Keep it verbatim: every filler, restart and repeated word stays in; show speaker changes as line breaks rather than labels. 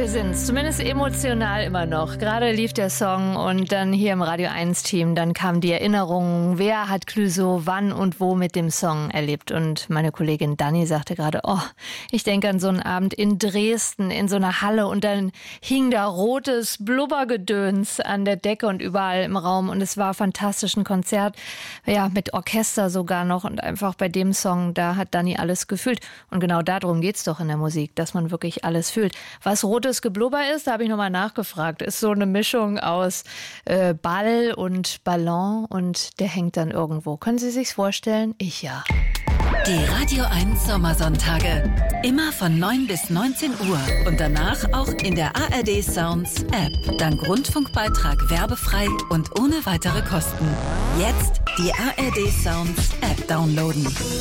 wir sind's. Zumindest emotional immer noch. Gerade lief der Song und dann hier im Radio eins Team, dann kam die Erinnerung, wer hat Clouseau wann und wo mit dem Song erlebt. Und meine Kollegin Dani sagte gerade, oh, ich denke an so einen Abend in Dresden, in so einer Halle und dann hing da rotes Blubbergedöns an der Decke und überall im Raum und es war fantastisch, ein Konzert, ja, mit Orchester sogar noch und einfach bei dem Song, da hat Dani alles gefühlt. Und genau darum geht's doch in der Musik, dass man wirklich alles fühlt. Was rotes Geblubber ist, da habe ich nochmal nachgefragt, ist so eine Mischung aus äh, Ball und Ballon und der hängt dann irgendwo. Können Sie sich's vorstellen? Ich ja.
Die Radio eins Sommersonntage. Immer von neun bis neunzehn Uhr und danach auch in der A R D Sounds App. Dank Rundfunkbeitrag werbefrei und ohne weitere Kosten. Jetzt die A R D Sounds App downloaden.